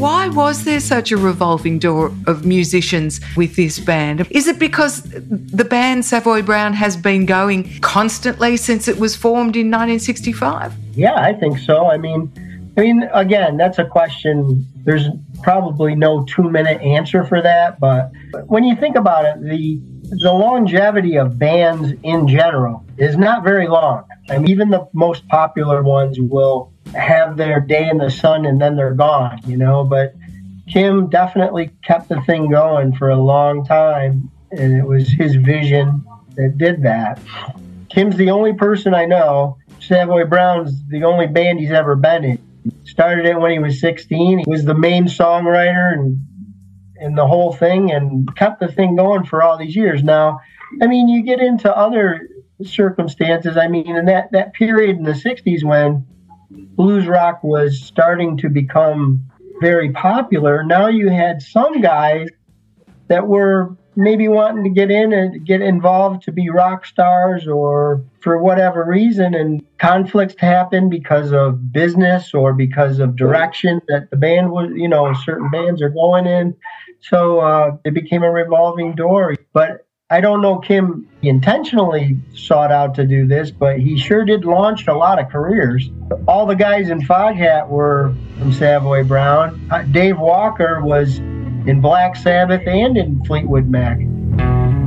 Why was there such a revolving door of musicians with this band? Is it because the band Savoy Brown has been going constantly since it was formed in 1965? Yeah, I think so. I mean, again, that's a question. There's probably no 2-minute answer for that. But when you think about it, the longevity of bands in general is not very long. I mean, even the most popular ones will have their day in the sun and then they're gone, But Kim definitely kept the thing going for a long time, and it was his vision that did that. Kim's the only person I know. Savoy Brown's the only band he's ever been in. Started it when he was 16. He was the main songwriter and the whole thing, and kept the thing going for all these years. Now, you get into other circumstances. In that period in the 60s when blues rock was starting to become very popular, now you had some guys that were maybe wanting to get in and get involved to be rock stars, or for whatever reason, and conflicts happened because of business or because of direction that the band was, certain bands are going in. So it became a revolving door. But I don't know Kim intentionally sought out to do this, but he sure did launch a lot of careers. All the guys in Foghat were from Savoy Brown. Dave Walker was in Black Sabbath and in Fleetwood Mac.